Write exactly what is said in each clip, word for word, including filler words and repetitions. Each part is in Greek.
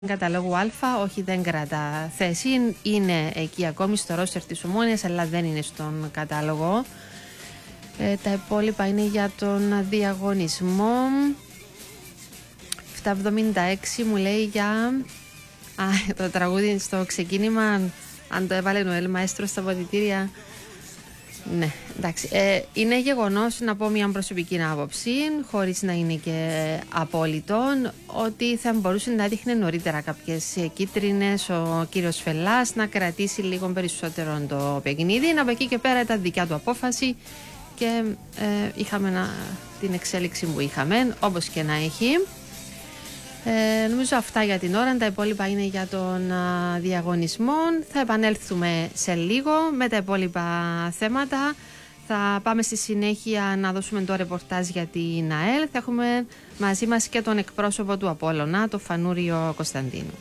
Καταλόγου Α, όχι, δεν κρατά θέση. Είναι εκεί ακόμη στο ρόστερ της Ομόνοιας, αλλά δεν είναι στον κατάλογο. Ε, τα υπόλοιπα είναι για τον διαγωνισμό. επτακόσια εβδομήντα έξι μου λέει για α, το τραγούδι στο ξεκίνημα. Αν το έβαλε ο Ελ Μαέστρο στα ποδητήρια. Ναι, εντάξει. Ε, είναι γεγονός, να πω μια προσωπική άποψη, χωρίς να είναι και απόλυτο, ότι θα μπορούσε να δείχνει νωρίτερα κάποιες κίτρινες ο κύριος Φελάς, να κρατήσει λίγο περισσότερο το παιχνίδι. Από εκεί και πέρα ήταν δικιά του απόφαση και ε, είχαμε να, την εξέλιξη που είχαμε, όπως και να έχει. Ε, νομίζω αυτά για την ώρα. Τα υπόλοιπα είναι για τον α, διαγωνισμό. Θα επανέλθουμε σε λίγο με τα υπόλοιπα θέματα. Θα πάμε στη συνέχεια να δώσουμε το ρεπορτάζ για την ΑΕΛ. Θα έχουμε μαζί μας και τον εκπρόσωπο του Απόλλωνα, τον Φανούριο Κωνσταντίνου.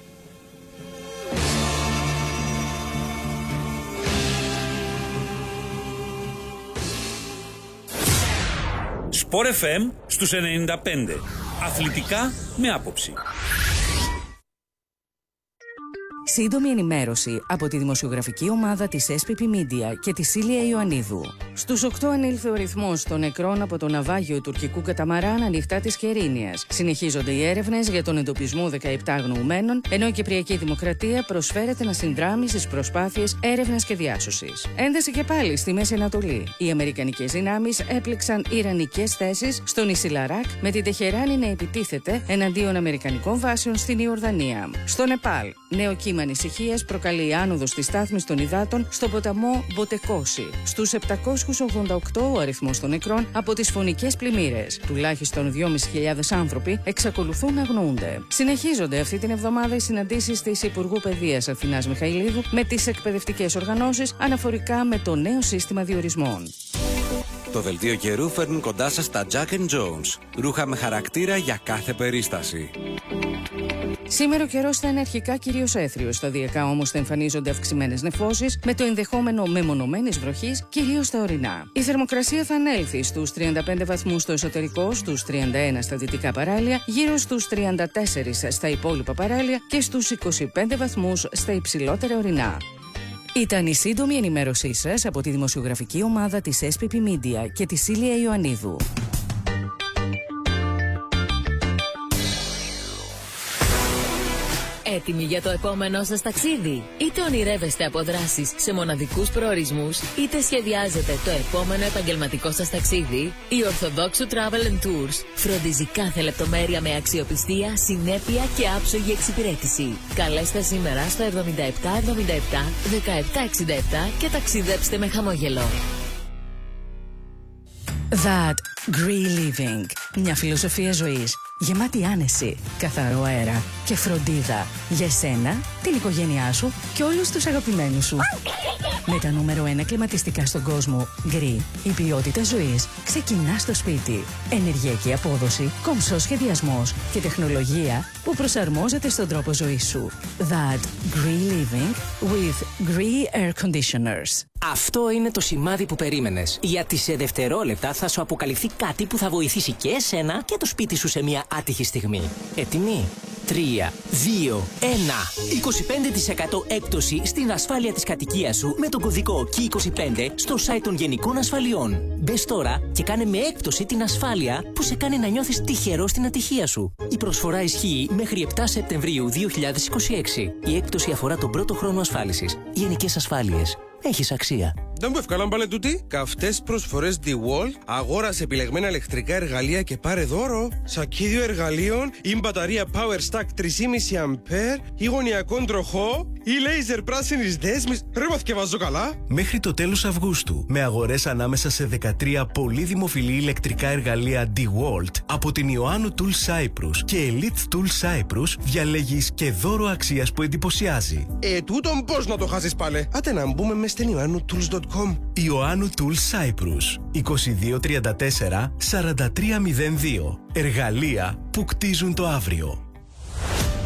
Σπορ εφ εμ στους ενενήντα πέντε. Αθλητικά με άποψη. Σύντομη ενημέρωση από τη δημοσιογραφική ομάδα της ες πι πι Media και τη Σίλια Ιωαννίδου. Στους οκτώ ανήλθε ο ρυθμός των νεκρών από το ναυάγιο τουρκικού καταμαράν ανοιχτά της Κερίνιας. Συνεχίζονται οι έρευνες για τον εντοπισμό δεκαεπτά αγνοουμένων, ενώ η Κυπριακή Δημοκρατία προσφέρεται να συνδράμει στις προσπάθειες έρευνας και διάσωσης. Ένταση και πάλι στη Μέση Ανατολή. Οι αμερικανικές δυνάμεις έπληξαν ιρανικές θέσεις στο νησί Λαράκ, με την Τεχεράνη να επιτίθεται εναντίον αμερικανικών βάσεων στην Ιορδανία. Στο Νεπάλ, νέο κύμα ανησυχίας προκαλεί η άνοδος της στάθμης των υδάτων στο ποταμό Μποτεκόση. Στους επτακόσιους ογδόντα οκτώ ο αριθμός των νεκρών από τις φωνικές πλημμύρες. Τουλάχιστον δυόμισι χιλιάδες άνθρωποι εξακολουθούν να αγνοούνται. Συνεχίζονται αυτή την εβδομάδα οι συναντήσεις της Υπουργού Παιδείας Αθηνάς Μιχαηλίδου με τις εκπαιδευτικές οργανώσεις αναφορικά με το νέο σύστημα διορισμών. Το δελτίο καιρού φέρνουν κοντά σας τα Jack and Jones. Ρούχα με χαρακτήρα για κάθε περίσταση. Σήμερα ο καιρός θα είναι αρχικά κυρίως έθριος. Σταδιακά όμως θα εμφανίζονται αυξημένες νεφώσεις, με το ενδεχόμενο μεμονωμένης βροχής κυρίως στα ορεινά. Η θερμοκρασία θα ανέλθει στους τριάντα πέντε βαθμούς στο εσωτερικό, στους τριάντα ένα στα δυτικά παράλια, γύρω στους τριάντα τέσσερα στα υπόλοιπα παράλια και στους είκοσι πέντε βαθμούς στα υψηλότερα ορεινά. Ήταν η σύντομη ενημέρωσή σας από τη δημοσιογραφική ομάδα της ες πι πι Media και τη Σίλια Ιωαννίδου. Έτοιμοι για το επόμενό σας ταξίδι? Είτε ονειρεύεστε από δράσεις σε μοναδικούς προορισμούς, είτε σχεδιάζετε το επόμενο επαγγελματικό σας ταξίδι, η Ορθοδόξου Travel and Tours φροντίζει κάθε λεπτομέρεια με αξιοπιστία, συνέπεια και άψογη εξυπηρέτηση. Καλέστε σήμερα στο εβδομήντα επτά εβδομήντα επτά δεκαεπτά εξήντα επτά και ταξιδέψτε με χαμόγελο. That Green Living. Μια φιλοσοφία ζωής γεμάτη άνεση, καθαρό αέρα και φροντίδα για εσένα, την οικογένειά σου και όλους τους αγαπημένους σου. Με τα νούμερο ένα κλιματιστικά στον κόσμο, Green, η ποιότητα ζωής ξεκινά στο σπίτι. Ενεργειακή απόδοση, κομψός σχεδιασμός και τεχνολογία που προσαρμόζεται στον τρόπο ζωής σου. That Green Living with Green Air Conditioners. Αυτό είναι το σημάδι που περίμενες. Γιατί σε δευτερόλεπτα θα σου αποκαλυφθεί κάτι που θα βοηθήσει και εσένα και το σπίτι σου σε μια άτυχη στιγμή. Έτοιμοι? τρία, δύο, ένα. είκοσι πέντε τοις εκατό έκπτωση στην ασφάλεια της κατοικίας σου με τον κωδικό κέι είκοσι πέντε στο site των Γενικών Ασφαλιών. Μπες τώρα και κάνε με έκπτωση την ασφάλεια που σε κάνει να νιώθεις τυχερό στην ατυχία σου. Η προσφορά ισχύει μέχρι επτά Σεπτεμβρίου δύο χιλιάδες είκοσι έξι. Η έκπτωση αφορά τον πρώτο χρόνο ασφάλισης. Γενικές Ασφάλειες. Έχεις αξία. Δεν μου ευκάλαν πάλι τούτη. Καυτές προσφορές DeWalt, αγόρασε επιλεγμένα ηλεκτρικά εργαλεία και πάρε δώρο. Σακίδιο εργαλείων ή μπαταρία Power Stack τρία κόμμα πέντε αμπέρ ή γωνιακό τροχό ή λέιζερ πράσινης δέσμης. Ρε μαθηκευάζω καλά. Μέχρι το τέλος Αυγούστου, με αγορές ανάμεσα σε δεκατρία πολύ δημοφιλή ηλεκτρικά εργαλεία DeWalt από την Ιωάννου Tools Cyprus και Elite Tools Cyprus, διαλέγεις και δώρο αξίας που εντυπωσιάζει. Ε, τούτον πώς να το χάσεις πάλι. Άτε να μπούμε μες στην ιωάννου τούλς τελεία κομ. Ιωάννου Tools Cyprus είκοσι δύο τριάντα τέσσερα σαράντα τρία μηδέν δύο. Εργαλεία που κτίζουν το αύριο.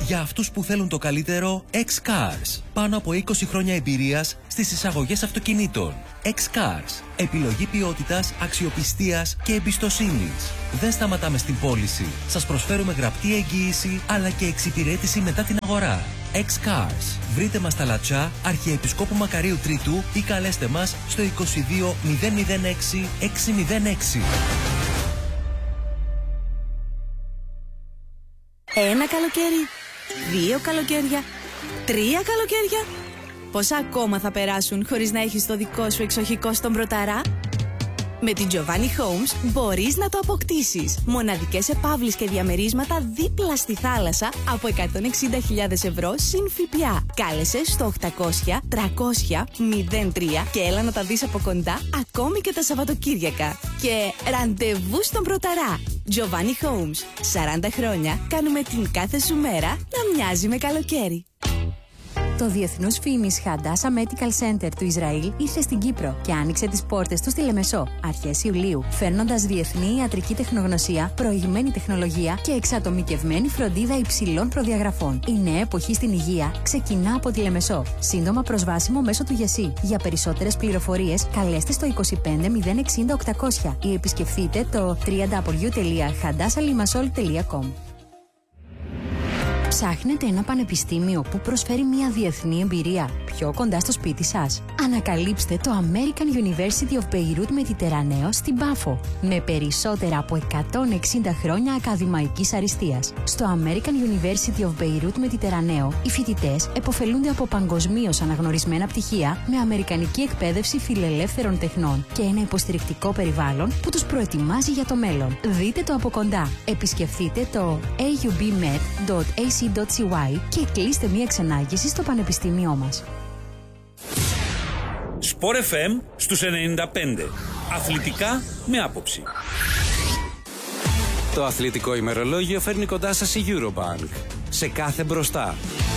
Για αυτούς που θέλουν το καλύτερο, X-Cars. Πάνω από είκοσι χρόνια εμπειρίας στις εισαγωγές αυτοκινήτων. X-Cars. Επιλογή ποιότητας, αξιοπιστίας και εμπιστοσύνης. Δεν σταματάμε στην πώληση. Σας προσφέρουμε γραπτή εγγύηση αλλά και εξυπηρέτηση μετά την αγορά. X-Cars. Βρείτε μας στα Λατσά, Αρχιεπισκόπου Μακαρίου Τρίτου ή καλέστε μας στο είκοσι δύο μηδέν μηδέν έξι έξι μηδέν έξι. Ένα καλοκαίρι, δύο καλοκαίρια, τρία καλοκαίρια. Πόσα ακόμα θα περάσουν χωρίς να έχεις το δικό σου εξοχικό στον Πρωταρά? Με την Giovanni Homes μπορείς να το αποκτήσεις. Μοναδικές επαύλεις και διαμερίσματα δίπλα στη θάλασσα από εκατόν εξήντα χιλιάδες ευρώ συν ΦΠΑ. Κάλεσε στο οκτακόσια τριακόσια μηδέν τρία και έλα να τα δεις από κοντά ακόμη και τα Σαββατοκύριακα. Και ραντεβού στον Πρωταρά. Giovanni Homes. σαράντα χρόνια κάνουμε την κάθε σου μέρα να μοιάζει με καλοκαίρι. Το διεθνούς φήμης Hadassah Medical Center του Ισραήλ ήρθε στην Κύπρο και άνοιξε τις πόρτες του στη Λεμεσό αρχές Ιουλίου, φέρνοντας διεθνή ιατρική τεχνογνωσία, προηγμένη τεχνολογία και εξατομικευμένη φροντίδα υψηλών προδιαγραφών. Η νέα εποχή στην υγεία ξεκινά από τη Λεμεσό. Σύντομα προσβάσιμο μέσω του Γεσί. Για περισσότερες πληροφορίες καλέστε στο είκοσι πέντε μηδέν εξήντα οκτακόσια ή επισκεφτείτε το double-u double-u double-u τελεία hadassah limassol τελεία com. Ψάχνετε ένα πανεπιστήμιο που προσφέρει μια διεθνή εμπειρία πιο κοντά στο σπίτι σας? Ανακαλύψτε το American University of Beirut Mediterraneo στην Πάφο, με περισσότερα από εκατόν εξήντα χρόνια ακαδημαϊκής αριστείας. Στο American University of Beirut Mediterraneo, οι φοιτητές επωφελούνται από παγκοσμίως αναγνωρισμένα πτυχία με αμερικανική εκπαίδευση φιλελεύθερων τεχνών και ένα υποστηρικτικό περιβάλλον που τους προετοιμάζει για το μέλλον. Δείτε το από κοντά. Επισκεφτείτε το έι γιου μπι μεντ τελεία έι σι τελεία σι γουάι και κλείστε μία ξενάγηση στο πανεπιστήμιό μας. Sport εφ εμ στους ενενήντα πέντε. Αθλητικά με άποψη. Το αθλητικό ημερολόγιο φέρνει κοντά σας η Eurobank. Σε κάθε μπροστά.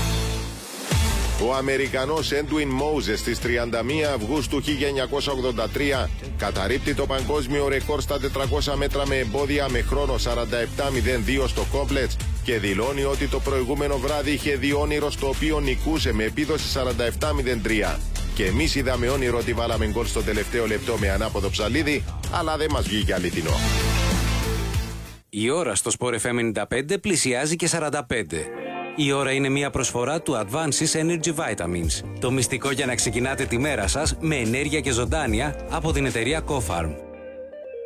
Ο Αμερικανός Έντουιν Μόουζες στις τριάντα μία Αυγούστου χίλια εννιακόσια όντα τρία καταρρίπτει το παγκόσμιο ρεκόρ στα τετρακόσια μέτρα με εμπόδια με χρόνο σαράντα επτά μηδέν δύο στο κόμπλετς και δηλώνει ότι το προηγούμενο βράδυ είχε δει όνειρο στο οποίο νικούσε με επίδοση σαράντα επτά μηδέν τρία. Και εμείς είδαμε όνειρο ότι βάλαμε γκολ στο τελευταίο λεπτό με ανάποδο ψαλίδι, αλλά δεν μας βγήκε αληθινό. Η ώρα στο Sport εφ εμ ενενήντα πέντε πλησιάζει και σαράντα πέντε. Η ώρα είναι μια προσφορά του Advances Energy Vitamins. Το μυστικό για να ξεκινάτε τη μέρα σας με ενέργεια και ζωντάνια από την εταιρεία Cofarm.